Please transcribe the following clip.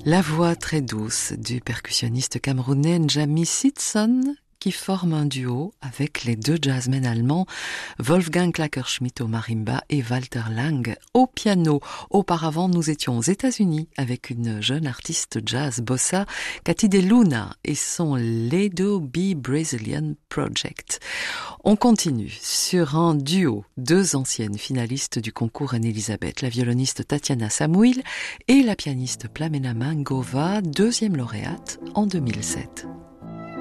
La voix très douce du percussionniste camerounais Njami Sitson qui forme un duo avec les deux jazzmen allemands Wolfgang Klackerschmidt au marimba et Walter Lang au piano. Auparavant, nous étions aux États-Unis avec une jeune artiste jazz bossa, Cathy De Luna, et son Ledo B Brazilian Project. On continue sur un duo, deux anciennes finalistes du concours Reine-Élisabeth, la violoniste Tatiana Samuil et la pianiste Plamena Mangova, deuxième lauréate en 2007.